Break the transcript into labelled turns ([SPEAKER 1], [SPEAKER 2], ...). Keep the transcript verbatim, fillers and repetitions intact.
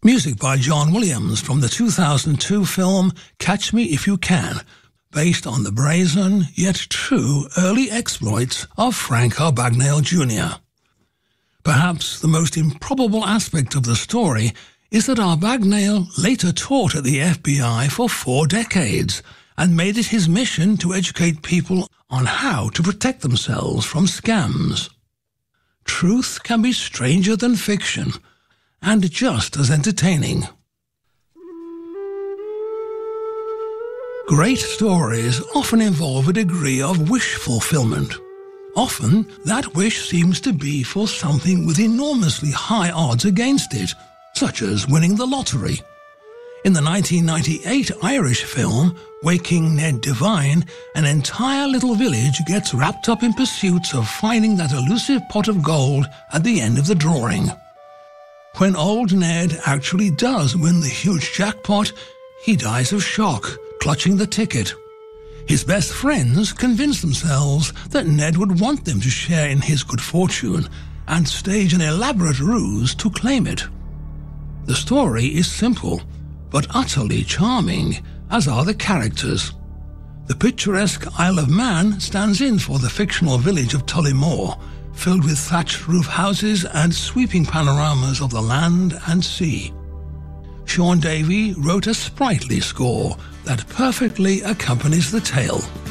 [SPEAKER 1] Music by John Williams from the two thousand two film Catch Me If You Can, based on the brazen yet true early exploits of Frank R. Bagnall Junior Perhaps the most improbable aspect of the story is that R. Bagnall later taught at the F B I for four decades and made it his mission to educate people on how to protect themselves from scams. Truth can be stranger than fiction, and just as entertaining. Great stories often involve a degree of wish fulfillment. Often, that wish seems to be for something with enormously high odds against it, such as winning the lottery. In the nineteen ninety-eight Irish film Waking Ned Devine, an entire little village gets wrapped up in pursuits of finding that elusive pot of gold at the end of the drawing. When old Ned actually does win the huge jackpot, he dies of shock, clutching the ticket. His best friends convince themselves that Ned would want them to share in his good fortune and stage an elaborate ruse to claim it. The story is simple, but utterly charming, as are the characters. The picturesque Isle of Man stands in for the fictional village of Tullamore, filled with thatched roof houses and sweeping panoramas of the land and sea. Sean Davey wrote a sprightly score that perfectly accompanies the tale.